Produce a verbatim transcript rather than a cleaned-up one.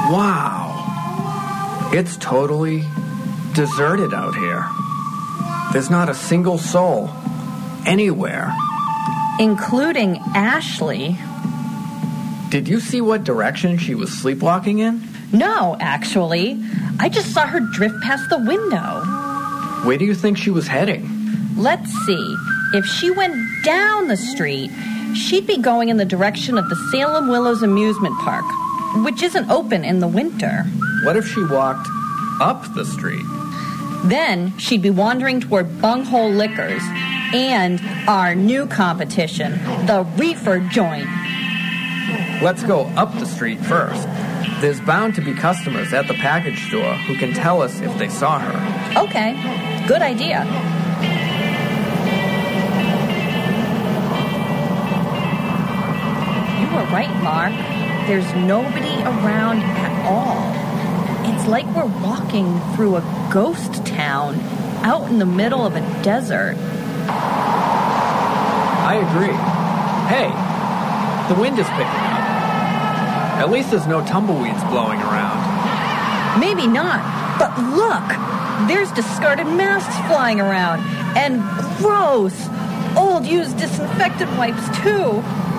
Wow. It's totally deserted out here. There's not a single soul anywhere. Including Ashley. Did you see what direction she was sleepwalking in? No, actually. I just saw her drift past the window. Where do you think she was heading? Let's see. If she went down the street, she'd be going in the direction of the Salem Willows Amusement Park, which isn't open in the winter. What if she walked up the street? Then she'd be wandering toward Bunghole Liquors and our new competition, the Reefer Joint. Let's go up the street first. There's bound to be customers at the package store who can tell us if they saw her. Okay, good idea. You were right, Mark. There's nobody around at all. It's like we're walking through a ghost town out in the middle of a desert. I agree. Hey, the wind is picking up. At least there's no tumbleweeds blowing around. Maybe not, but look! There's discarded masks flying around. And gross! Old used disinfectant wipes, too.